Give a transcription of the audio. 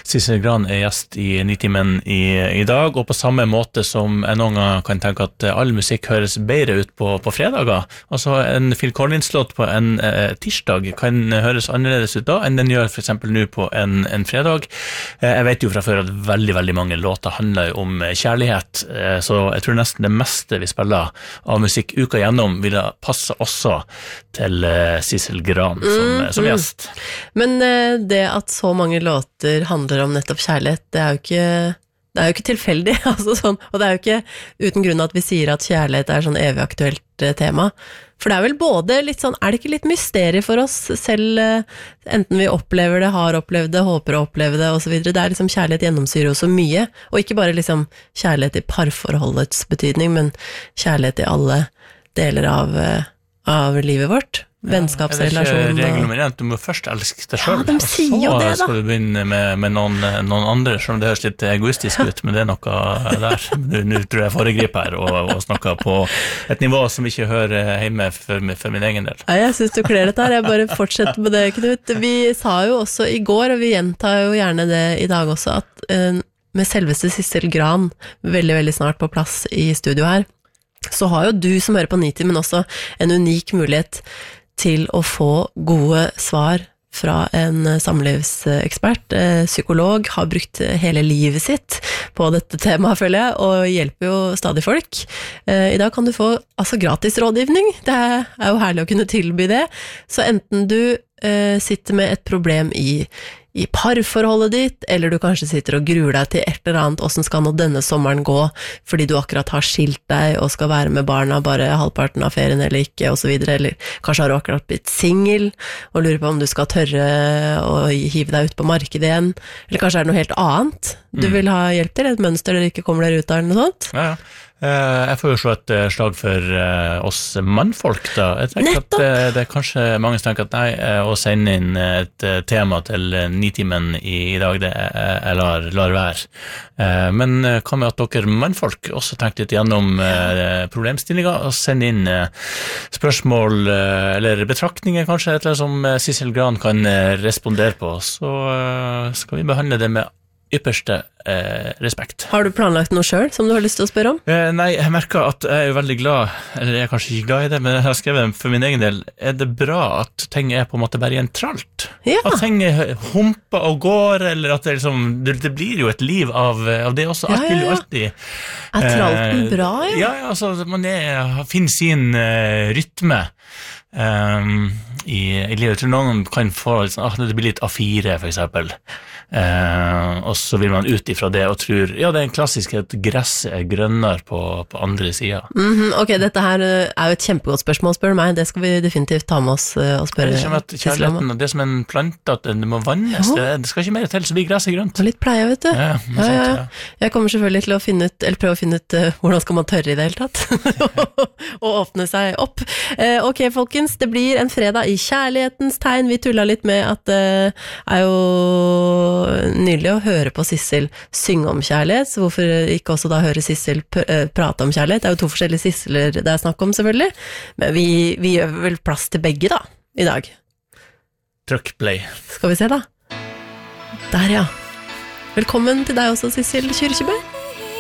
Sissel Gran gjest i Nitimen i dag, og på samme måte som jeg noen ganger kan tenke at all musikk høres bedre ut på fredager. Altså en Phil Collins-låt på en tirsdag kan høres annerledes ut da enn den gjør for eksempel nå på en fredag. Jeg vet jo fra før at veldig mange låter handler om kjærlighet, så jeg tror nesten det meste vi spiller av musikk uka gjennom ville passe også til Sissel Gran som gjest. Men det at så mange låter handler om nettopp kjærlighet, det er jo ikke tilfeldig, altså sånn, og det er jo ikke uten grunn at vi sier at kjærlighet er sånn evig aktuelt tema, for det er vel både litt sånn, er det ikke litt mysterie for oss selv, enten vi opplever det, har opplevd det, håper å oppleve det, og så videre, det er liksom kjærlighet gjennomsyrer jo så mye, og ikke bare liksom kjærlighet i parforholdets betydning, men kjærlighet i alle deler av livet vårt. Vennskapsrelasjon. Regel nummer 1, du må først elske deg selv, de sier jo det da. Og så skal du begynne med noen andre, selv om det høres litt egoistisk ut, men det er noe der. Nå tror jeg foregriper her, og snakker på et nivå som ikke hører hjemme for min egen del. Ja, jeg synes du kler dette her, jeg bare fortsetter med det, Knut. Vi sa jo også i går, og vi gjentar jo gjerne det i dag også, at med selveste Sissel Gran, veldig snart på plass i studio her, så har jo du som hører på Nitimen også en unik mulighet til å få gode svar fra en samlivsekspert, psykolog, har brukt hele livet sitt på dette temaet, føler jeg, og hjelper jo stadig folk. I dag kan du få gratis rådgivning, det er jo herlig å kunne tilby det, så enten du sitter med et problem i parforholdet ditt, eller du kanskje sitter og gruer deg til et eller annet, hvordan skal nå denne sommeren gå, fordi du akkurat har skilt deg og skal være med barna bare halvparten av ferien eller ikke, og så videre, eller kanskje har du akkurat blitt single og lurer på om du skal tørre å hive deg ut på markedet igjen, eller kanskje er det noe helt annet du vil ha hjelp til, et mønster der ikke kommer dere ut av eller noe sånt. Ja. Jeg får jo slå et slag for oss mannfolk da. Jeg tenker at det er kanskje mange som tenker at nei, å sende inn et tema til Nitimen i dag, det jeg lar være. Men hva med at dere mannfolk også tenkte litt gjennom problemstillinger og sende inn spørsmål eller betraktninger kanskje, eller som Sissel Gran kan respondere på, så skal vi behandle det med ypperste respekt. Har du planlagt noe selv som du har lyst til å spørre om? Nei, jeg merker at jeg er veldig glad, eller jeg er kanskje ikke glad i det, men jeg har skrevet for min egen del, er det bra at ting er på en måte bare i en tralt? Ja. At ting humper og går, eller at det liksom, det blir jo et liv av det også, alt vil jo alltid. Er tralten bra, ja? Ja, altså, man finner sin rytme i livet. Jeg tror noen kan få det blir litt A4 for eksempel, og så vil man ut ifra det og tror, ja, det er en klassisk at gresset er grønnere på andre siden. Ok, dette her er jo et kjempegodt spørsmål, spør du meg. Det skal vi definitivt ta med oss og spørre. Det kommer at kjærligheten, det som en plante, at det må vannes, det skal ikke mer til, så blir gresset grønt. Og litt pleie, vet du. Ja. Jeg kommer selvfølgelig til å prøve å finne ut hvordan skal man tørre i det hele tatt, og åpne seg opp. Ok, folkens, det blir en fredag i kjærlighetens tegn. Vi tullet litt med at det er jo nydelig å høre på Sissel synge om kjærlighet, så hvorfor ikke også da høre Sissel prate om kjærlighet? Det er jo 2 forskjellige Sisseler det er snakk om selvfølgelig, men vi gjør vel plass til begge da, i dag. Trykk play. Skal vi se da. Der ja. Velkommen til deg også, Sissel Kyrkjebø.